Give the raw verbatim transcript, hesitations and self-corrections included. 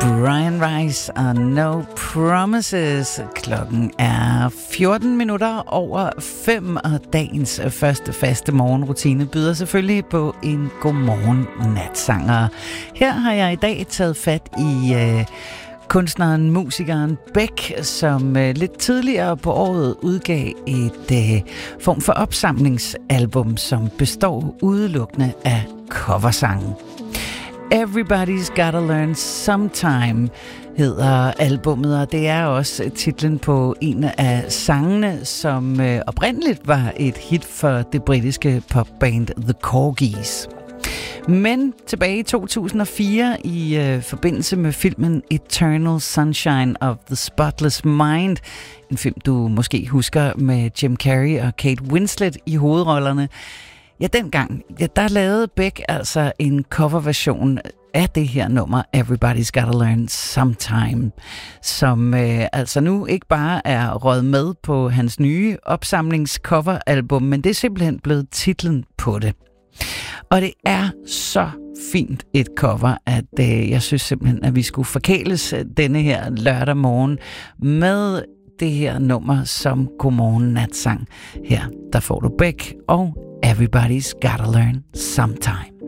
Brian Rice og No Promises. Klokken er fjorten minutter over fem, og dagens første faste morgenrutine byder selvfølgelig på en godmorgen natsanger. Her har jeg i dag taget fat i øh, kunstneren, musikeren Beck, som øh, lidt tidligere på året udgav et øh, form for opsamlingsalbum, som består udelukkende af coversange. Everybody's Gotta Learn Sometime hedder albummet, og det er også titlen på en af sangene, som øh, oprindeligt var et hit for det britiske popband The Corgis. Men tilbage i to tusind og fire i øh, forbindelse med filmen Eternal Sunshine of the Spotless Mind, en film du måske husker med Jim Carrey og Kate Winslet i hovedrollerne, ja, dengang, ja, der lavede Beck altså en coverversion af det her nummer, Everybody's Gotta Learn Sometime, som øh, altså nu ikke bare er røget med på hans nye opsamlingscoveralbum, men det er simpelthen blevet titlen på det. Og det er så fint et cover, at øh, jeg synes simpelthen, at vi skulle forkæles denne her lørdag morgen med det her nummer som godmorgen natsang. Her, der får du Beck og Everybody's Gotta Learn Sometime.